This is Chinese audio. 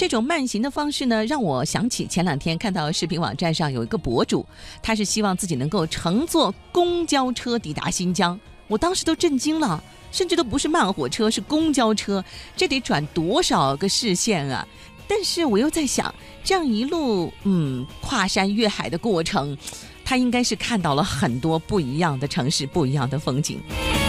这种慢行的方式呢，让我想起前2天看到视频网站上有一个博主，他是希望自己能够乘坐公交车抵达新疆。我当时都震惊了，甚至都不是慢火车，是公交车，这得转多少个市县啊！但是我又在想，这样一路跨山越海的过程，他应该是看到了很多不一样的城市，不一样的风景。